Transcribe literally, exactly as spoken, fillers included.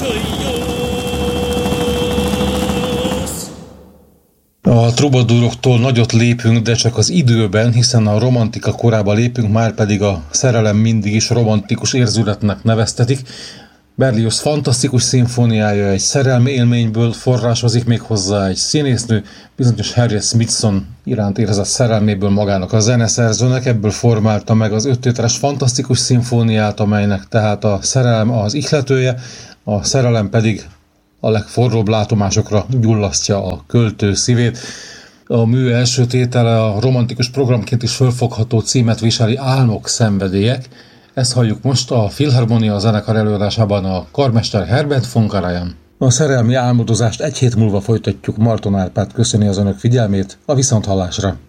A trubadúroktól nagyot lépünk, de csak az időben, hiszen a romantika korába lépünk, már pedig a szerelem mindig is romantikus érzületnek neveztetik. Berlioz fantasztikus szimfóniája egy szerelmi élményből forrásozik, még hozzá egy színésznő, bizonyos Harriet Smithson iránt érzett szerelméből magának a zeneszerzőnek, ebből formálta meg az öt tételes fantasztikus szimfóniát, amelynek tehát a szerelem az ihletője, a szerelem pedig a legforróbb látomásokra gyullasztja a költő szívét. A mű első tétele a romantikus programként is fölfogható címet viseli Álmok, szenvedélyek. Ezt halljuk most a Filharmonia zenekar előadásában a karmester Herbert von Karajan. A szerelmi álmodozást egy hét múlva folytatjuk. Marton Árpád köszöni az önök figyelmét, a viszonthallásra.